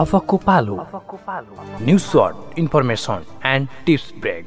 अफकको पालो news short information and tips brake.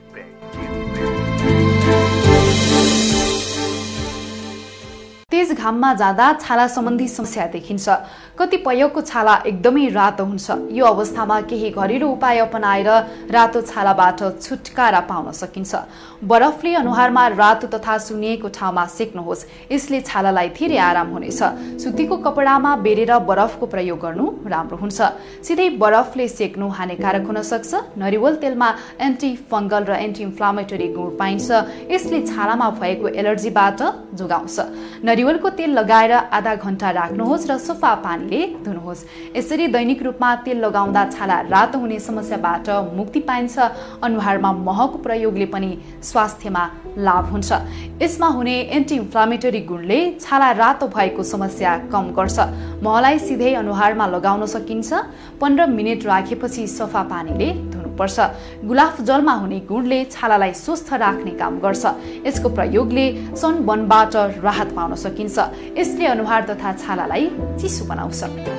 तेज घाममा जाँदा छाला सम्बन्धी समस्या देखिन्छ। कतिपयको छाला एकदमै रातो हुन्छ। यो अवस्थामा केही घरेलु उपाय अपनाएर रातो छालाबाट छुटकारा पाउन सकिन्छ। बरफले अनुहारमा रातो तथा सुनिएको ठाउँमा सेक्नुहोस्, यसले छालालाई धेरै आराम हुनेछ। सुतीको कपडामा बेरेर बरफको प्रयोग गर्नु राम्रो हुन्छ। सिधै बरफले सेक्नु हानिकारक हुन सक्छ। नरिवल तेलमा एन्टी फङ्गल र एन्टी इन्फ्लामेटरी गुण पाइन्छ। यसले छालामा भएको एलर्जीबाट जोगाउँछ। नरिवलको तेल लगाएर आधा घण्टा राख्नुहोस् र सफा पानीले धुनुहोस्। यसरी दैनिक रूपमा तेल लगाउँदा छाला रातो हुने समस्याबाट मुक्ति पाइन्छ। अनुहारमा महको प्रयोगले पनि स्वास्थ्यमा लाभ हुन्छ। यसमा हुने एन्टी इन्फ्लामेटरी गुणले छाला रातो भएको समस्या कम गर्छ। महलाई सिधै अनुहारमा लगाउन सकिन्छ। 15 मिनेट राखेपछि सफा पानीले धुनुपर्छ। गुलाफ जलमा हुने गुणले छालालाई स्वस्थ राख्ने काम गर्छ। यसको प्रयोगले सनबर्नबाट राहत पाउन सकिन्छ। यसले अनुहार तथा छालालाई चिसो बनाउँछ।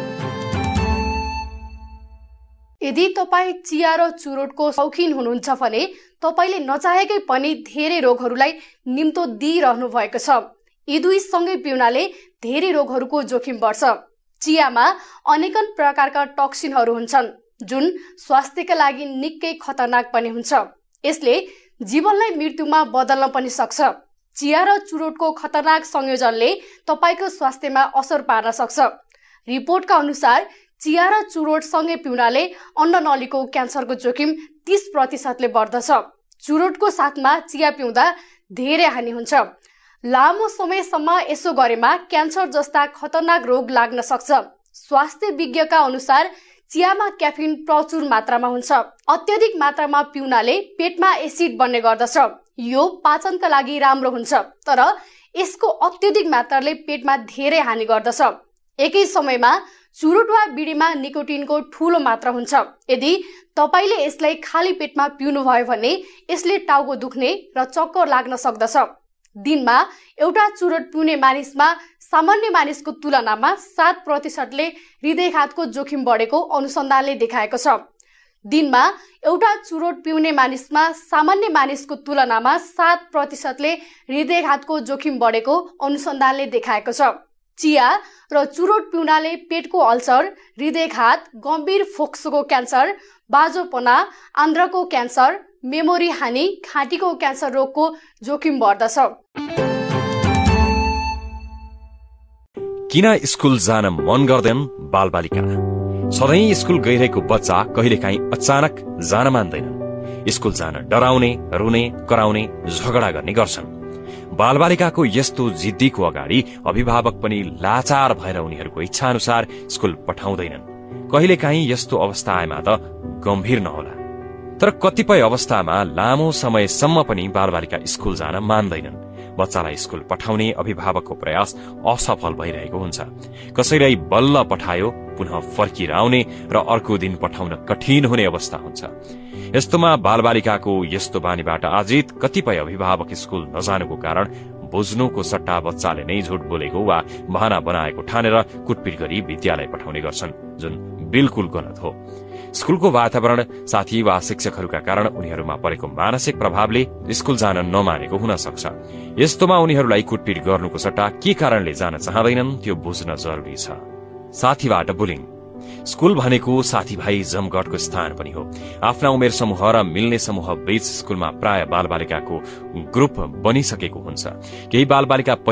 यदि तपाईँ चिया र चुरोटको शौखिन हुनुहुन्छ भने तपाईँले नचाहेकै पनि धेरै रोगहरूलाई निम्तो दिइरहनु भएको छ। यी दुई सँगै पिउनाले धेरै रोगहरूको जोखिम बढ्छ। चियामा अनेकन प्रकारका टक्सिनहरू हुन्छन् जुन स्वास्थ्यका लागि निकै खतरनाक पनि हुन्छ। यसले जीवनलाई मृत्युमा बदल्न पनि सक्छ। चिया र चुरोटको खतरनाक संयोजनले तपाईँको स्वास्थ्यमा असर पार्न सक्छ। रिपोर्टका अनुसार चिया र चुरोट सँगै पिउनाले अन्ननलीको क्यान्सरको जोखिम 30% बढ्दछ। चुरोटको साथमा चिया पिउँदा धेरै हानि हुन्छ। लामो समयसम्म यसो गरेमा क्यान्सर जस्ता खतरनाक रोग लाग्न सक्छ। स्वास्थ्य विज्ञका अनुसार चियामा क्याफिन प्रचुर मात्रामा हुन्छ। अत्यधिक मात्रामा पिउनाले पेटमा एसिड बन्ने गर्दछ। यो पाचनका लागि राम्रो हुन्छ, तर यसको अत्यधिक मात्राले पेटमा धेरै हानि गर्दछ। एकै समयमा चुरोट वा बिडीमा निकोटिनको ठूलो मात्रा हुन्छ। यदि तपाईले यसलाई खाली पेटमा पिउनुभयो भने यसले टाउको दुख्ने र चक्कर लाग्न सक्दछ। दिनमा एउटा चुरोट पिउने मानिसमा सामान्य मानिसको तुलनामा 7%ले हृदयघातको जोखिम बढेको अनुसन्धानले देखाएको छ। दिनमा एउटा चुरोट पिउने मानिसमा सामान्य मानिसको तुलनामा 7%ले हृदयघातको जोखिम बढेको अनुसन्धानले देखाएको छ। चिया र चुरोट पिउनाले पेटको अल्सर, हृदयघात, गम्भीर फोक्सोको क्यान्सर, बाजोपना, आन्द्राको क्यान्सर, मेमोरी हानि, घाँटीको क्यान्सर रोगको जोखिम बढ्दछ। किन स्कुल जान मन गर्दैन बालबालिका? सधैँ स्कुल गइरहेको बच्चा कहिलेकाहीँ अचानक जान मान्दैनन्। स्कुल जान डराउने, रुने, कराउने, झगडा गर्ने गर्छन्। बालबालिकाको यस्तो जिद्दीको अगाडि अभिभावक पनि लाचार भएर उनीहरूको इच्छा अनुसार स्कुल पठाउँदैनन्। कहिलेकाहीँ यस्तो अवस्था आएमा त गम्भीर नहोला, तर कतिपय अवस्थामा लामो समयसम्म पनि बालबालिका स्कुल जान मान्दैनन्। बच्चालाई स्कुल पठाउने अभिभावकको प्रयास असफल भइरहेको हुन्छ। कसैलाई बल्ल पठायो, पुनः फर्किएर आउने र अर्को दिन पठाउन कठिन हुने अवस्था हुन्छ। यस्तोमा बालबालिकाको यस्तो बानीबाट आजित कतिपय अभिभावक स्कुल नजानुको कारण बुझ्नुको सट्टा बच्चाले नै झुट बोलेको वा बहाना बनाएको ठानेर कुटपिट गरी विद्यालय पठाउने गर्छन्, जुन बिल्कुल गलत हो। स्कुलको वातावरण, साथी वा शिक्षकहरूका कारण उनीहरूमा परेको मानसिक प्रभावले स्कुल जान नमानेको हुन सक्छ। यस्तोमा उनीहरूलाई कुटपिट गर्नुको सट्टा के कारणले जान चाहँदैनन् त्यो बुझ्न जरुरी छ। साथीबाट बुलिङ। स्कुल भनेको साथीभाइ जमघटको स्थान पनि हो। आफ्ना उमेर समूह र मिल्ने समूह बीच स्कुलमा प्राय बालबालिकाको ग्रुप बनिसकेको हुन्छ। केही बालबालिका